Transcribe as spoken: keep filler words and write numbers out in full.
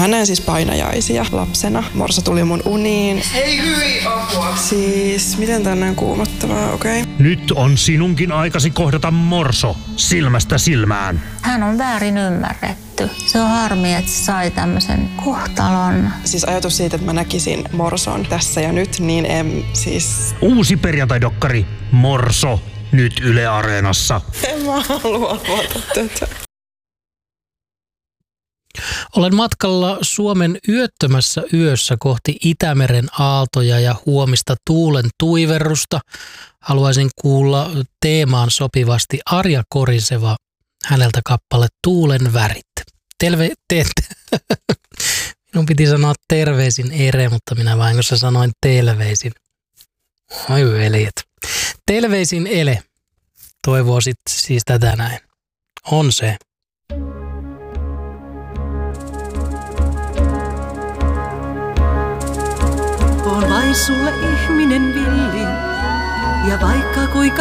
Mähän näin siis painajaisia lapsena. Morso tuli mun uniin. Ei hyi apua. Siis, miten tää on näin kuumottavaa, okei? Okay. Nyt on sinunkin aikasi kohdata Morso silmästä silmään. Hän on väärin ymmärretty. Se on harmi, että se sai tämmöisen kohtalon. Siis ajatus siitä, että mä näkisin Morson tässä ja nyt, niin en siis... Uusi perjantai-dokkari Morso nyt Yle Areenassa. En mä halua avata tätä. Olen matkalla Suomen yöttömässä yössä kohti Itämeren aaltoja ja huomista tuulen tuiverrusta. Haluaisin kuulla teemaan sopivasti Arja Koriseva, häneltä kappale Tuulen värit. Telve, te, minun piti sanoa terveisin Ere, mutta minä vahingossa sanoin telveisin. Oi veljet. Telveisin Ele. Toivoo sit siis tätä näin. On se. On vain sulle ihminen villi, ja vaikka kuinka